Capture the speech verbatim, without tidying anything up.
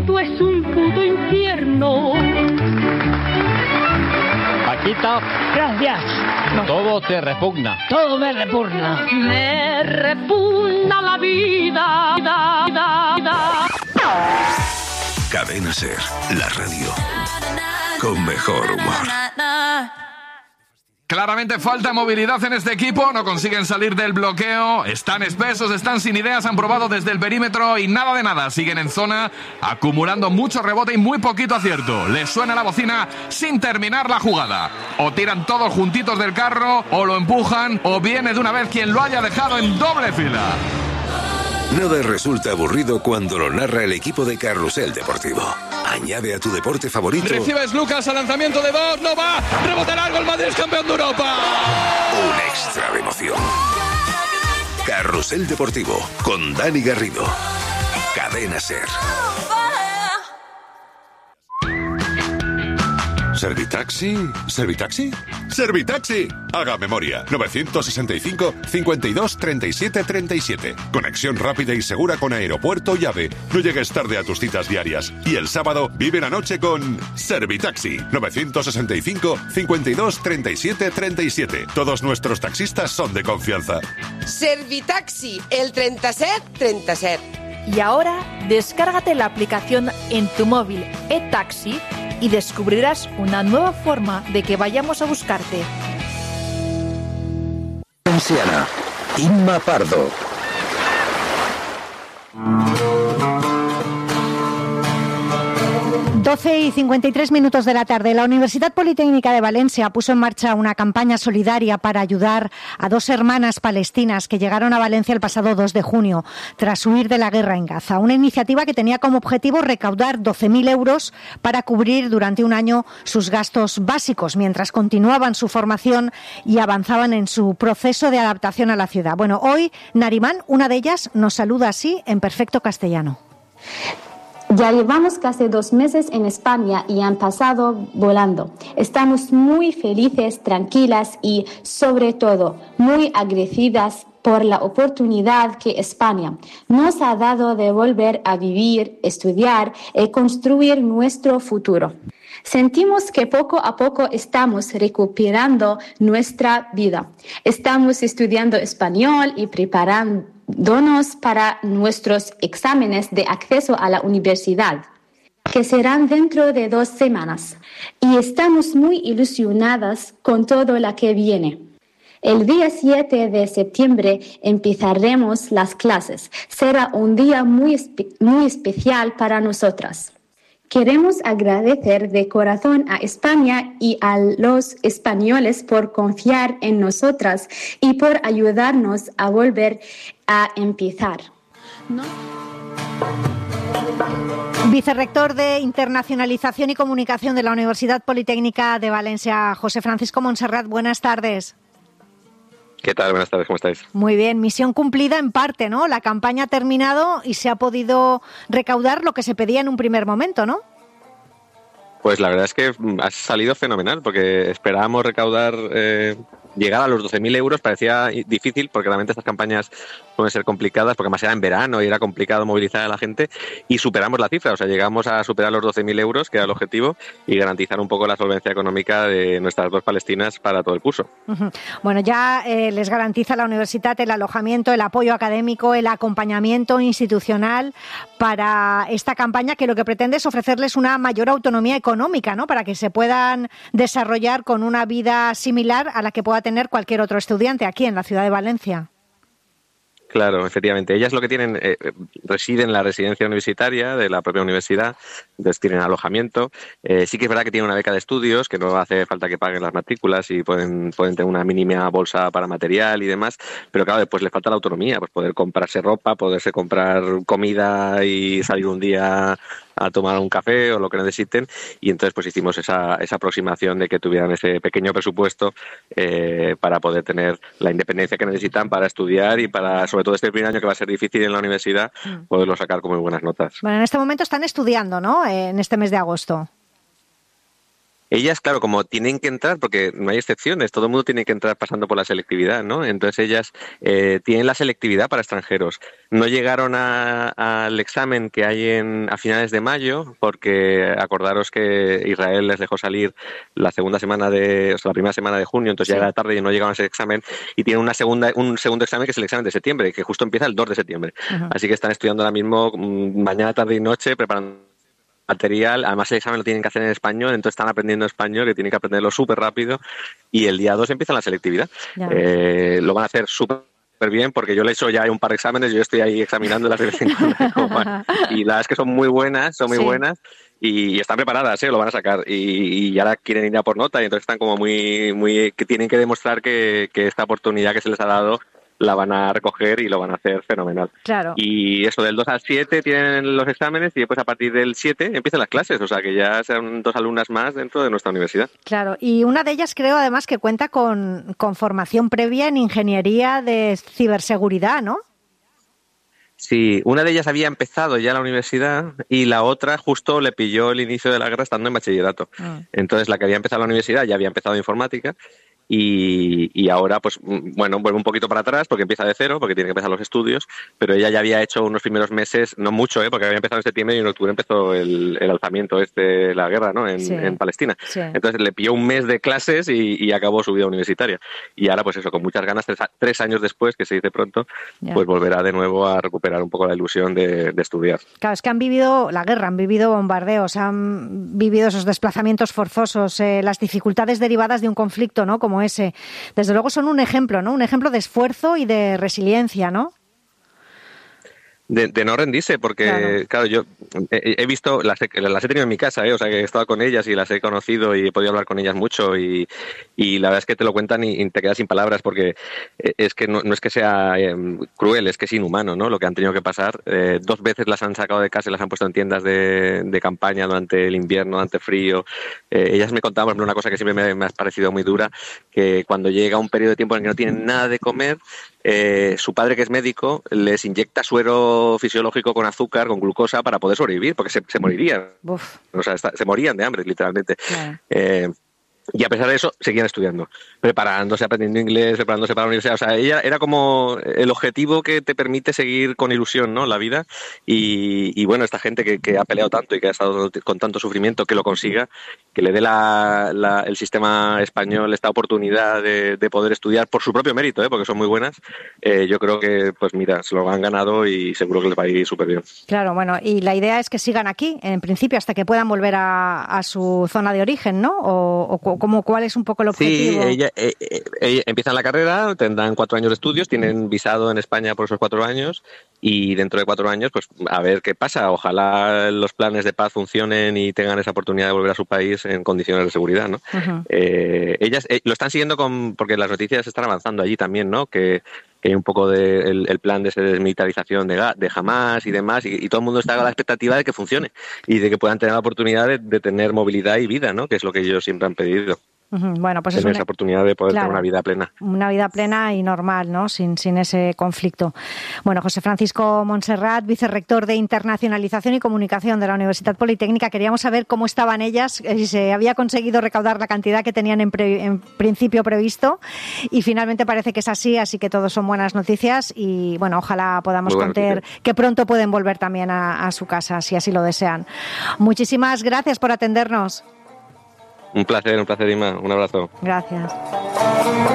mundo es un puto infierno. Paquita, gracias. No. Todo te repugna. Todo me repugna. Me repugna la vida. Da, da, da. Cadena Ser, la radio con mejor humor. Claramente falta movilidad en este equipo, no consiguen salir del bloqueo, están espesos, están sin ideas, han probado desde el perímetro y nada de nada, siguen en zona, acumulando mucho rebote y muy poquito acierto. Les suena la bocina sin terminar la jugada. O tiran todos juntitos del carro, o lo empujan, o viene de una vez quien lo haya dejado en doble fila. Nada resulta aburrido cuando lo narra el equipo de Carrusel Deportivo. Añade a tu deporte favorito. Recibes Lucas al lanzamiento de dos, no va, rebote largo, el Madrid es campeón de Europa. Un extra de emoción. Carrusel Deportivo con Dani Garrido. Cadena Ser. ¿Servitaxi? ¿Servitaxi? ¡Servitaxi! Haga memoria. novecientos sesenta y cinco, cincuenta y dos, treinta y siete, treinta y siete. Conexión rápida y segura con aeropuerto y AVE. No llegues tarde a tus citas diarias. Y el sábado vive la noche con Servitaxi. novecientos sesenta y cinco, cincuenta y dos, treinta y siete, treinta y siete. Todos nuestros taxistas son de confianza. Servitaxi, el treinta set, treinta set. Y ahora, descárgate la aplicación en tu móvil eTaxi y descubrirás una nueva forma de que vayamos a buscarte. Valenciana, Inma Pardo. doce y cincuenta y tres minutos de la tarde. La Universidad Politécnica de Valencia puso en marcha una campaña solidaria para ayudar a dos hermanas palestinas que llegaron a Valencia el pasado dos de junio tras huir de la guerra en Gaza. Una iniciativa que tenía como objetivo recaudar doce mil euros para cubrir durante un año sus gastos básicos mientras continuaban su formación y avanzaban en su proceso de adaptación a la ciudad. Bueno, hoy Narimán, una de ellas, nos saluda así en perfecto castellano. Ya llevamos casi dos meses en España y han pasado volando. Estamos muy felices, tranquilas y, sobre todo, muy agradecidas por la oportunidad que España nos ha dado de volver a vivir, estudiar y construir nuestro futuro. Sentimos que poco a poco estamos recuperando nuestra vida. Estamos estudiando español y preparándonos para nuestros exámenes de acceso a la universidad, que serán dentro de dos semanas. Y estamos muy ilusionadas con todo lo que viene. El día siete de septiembre empezaremos las clases. Será un día muy, espe- muy especial para nosotras. Queremos agradecer de corazón a España y a los españoles por confiar en nosotras y por ayudarnos a volver a empezar. ¿No? Vicerrector de Internacionalización y Comunicación de la Universidad Politécnica de Valencia, José Francisco Montserrat, buenas tardes. ¿Qué tal? Buenas tardes, ¿cómo estáis? Muy bien, misión cumplida en parte, ¿no? La campaña ha terminado y se ha podido recaudar lo que se pedía en un primer momento, ¿no? Pues la verdad es que ha salido fenomenal, porque esperábamos recaudar, eh, llegar a los doce mil euros, parecía difícil, porque realmente estas campañas pueden ser complicadas, porque además era en verano y era complicado movilizar a la gente, y superamos la cifra, o sea, llegamos a superar los doce mil euros, que era el objetivo, y garantizar un poco la solvencia económica de nuestras dos palestinas para todo el curso. Uh-huh. Bueno, ya eh, les garantiza la universidad el alojamiento, el apoyo académico, el acompañamiento institucional para esta campaña, que lo que pretende es ofrecerles una mayor autonomía económica, ¿no? Para que se puedan desarrollar con una vida similar a la que pueda tener cualquier otro estudiante aquí en la ciudad de Valencia. Claro, efectivamente. Ellas lo que tienen, eh, residen en la residencia universitaria de la propia universidad, entonces tienen alojamiento. Eh, sí que es verdad que tienen una beca de estudios, que no hace falta que paguen las matrículas y pueden, pueden tener una mínima bolsa para material y demás, pero claro, después les falta la autonomía, pues poder comprarse ropa, poderse comprar comida y salir un día a tomar un café o lo que necesiten, y entonces pues hicimos esa, esa aproximación de que tuvieran ese pequeño presupuesto eh, para poder tener la independencia que necesitan para estudiar y para, sobre todo este primer año que va a ser difícil en la universidad, poderlo sacar con muy buenas notas. Bueno, en este momento están estudiando, ¿no? En este mes de agosto. Ellas, claro, como tienen que entrar, porque no hay excepciones, todo el mundo tiene que entrar pasando por la selectividad, ¿no? Entonces ellas eh, tienen la selectividad para extranjeros. No llegaron a, al examen que hay en, a finales de mayo, porque acordaros que Israel les dejó salir la segunda semana de, o sea, la primera semana de junio, entonces sí. ya era tarde y no llegaron a ese examen, y tienen una segunda, un segundo examen que es el examen de septiembre, que justo empieza el dos de septiembre. Uh-huh. Así que están estudiando ahora mismo mañana, tarde y noche, preparando material, además el examen lo tienen que hacer en español, entonces están aprendiendo español, que tienen que aprenderlo súper rápido, y el día dos empieza la selectividad. Eh, lo van a hacer súper bien, porque yo le he hecho ya un par de exámenes, yo estoy ahí examinándolas de vez en cuando, y la verdad es que son muy buenas, son muy sí. buenas, y, y están preparadas, ¿eh? Lo van a sacar, y, y ahora quieren ir a por nota, y entonces están como muy, muy que tienen que demostrar que, que esta oportunidad que se les ha dado la van a recoger y lo van a hacer fenomenal. Claro. Y eso, del dos al siete tienen los exámenes y después a partir del siete empiezan las clases, o sea que ya serán dos alumnas más dentro de nuestra universidad. Claro, y una de ellas creo además que cuenta con, con formación previa en ingeniería de ciberseguridad, ¿no? Sí, una de ellas había empezado ya la universidad y la otra justo le pilló el inicio de la guerra estando en bachillerato. Mm. Entonces la que había empezado la universidad ya había empezado informática. Y, y ahora, pues, bueno, vuelve un poquito para atrás porque empieza de cero, porque tiene que empezar los estudios, pero ella ya había hecho unos primeros meses, no mucho, ¿eh? Porque había empezado en septiembre y en octubre empezó el, el alzamiento este, la guerra, ¿no? En, sí. en Palestina. Sí. Entonces le pilló un mes de clases y, y acabó su vida universitaria. Y ahora, pues eso, con muchas ganas, tres, tres años después, que se dice pronto, yeah. pues volverá de nuevo a recuperar un poco la ilusión de, de estudiar. Claro, es que han vivido la guerra, han vivido bombardeos, han vivido esos desplazamientos forzosos, eh, las dificultades derivadas de un conflicto, ¿no? Como ese. Desde luego son un ejemplo, ¿no? Un ejemplo de esfuerzo y de resiliencia, ¿no? De, de no rendirse, porque, claro, claro yo he, he visto, las he, las he tenido en mi casa, ¿eh? O sea, que he estado con ellas y las he conocido y he podido hablar con ellas mucho y, y la verdad es que te lo cuentan y, y te quedas sin palabras porque es que no, no es que sea eh, cruel, es que es inhumano, ¿no? Lo que han tenido que pasar. Eh, dos veces las han sacado de casa y las han puesto en tiendas de, de campaña durante el invierno, durante el frío. Eh, ellas me contaban, por ejemplo, una cosa que siempre me, me ha parecido muy dura, que cuando llega un periodo de tiempo en el que no tienen nada de comer, Eh, su padre, que es médico, les inyecta suero fisiológico con azúcar, con glucosa, para poder sobrevivir, porque se, se morirían. Uf. O sea, está, se morían de hambre, literalmente. Yeah. Eh, y a pesar de eso, seguían estudiando, preparándose, aprendiendo inglés, preparándose para la universidad. O sea, ella era como el objetivo que te permite seguir con ilusión, ¿no? La vida. Y, y bueno, esta gente que, que ha peleado tanto y que ha estado con tanto sufrimiento, que lo consiga, que le dé la, la, el sistema español esta oportunidad de, de poder estudiar por su propio mérito, ¿eh? Porque son muy buenas. Eh, yo creo que, pues mira, se lo han ganado y seguro que les va a ir súper bien. Claro, bueno, y la idea es que sigan aquí, en principio, hasta que puedan volver a, a su zona de origen, ¿no? O, o ¿Cómo, ¿Cuál es un poco el objetivo? Sí, ella, eh, eh, empiezan la carrera, tendrán cuatro años de estudios, tienen visado en España por esos cuatro años y dentro de cuatro años, pues a ver qué pasa. Ojalá los planes de paz funcionen y tengan esa oportunidad de volver a su país en condiciones de seguridad, ¿no? Uh-huh. Eh, ellas eh, lo están siguiendo con porque las noticias están avanzando allí también, ¿no? Que que hay un poco de el, el plan de desmilitarización de, de Hamás y demás, y, y todo el mundo está a la expectativa de que funcione y de que puedan tener la oportunidad de, de tener movilidad y vida, ¿no? Que es lo que ellos siempre han pedido. Bueno, pues tener es una, esa oportunidad de poder claro, tener una vida plena. Una vida plena y normal, ¿no? Sin, sin ese conflicto. Bueno, José Francisco Montserrat, vicerrector de Internacionalización y Comunicación de la Universidad Politécnica, queríamos saber cómo estaban ellas, si se había conseguido recaudar la cantidad que tenían en, pre, en principio previsto y finalmente parece que es así, así que todos son buenas noticias y bueno, ojalá podamos contar que pronto pueden volver también a, a su casa, si así lo desean. Muchísimas gracias por atendernos. Un placer, un placer, Ima. Un abrazo. Gracias.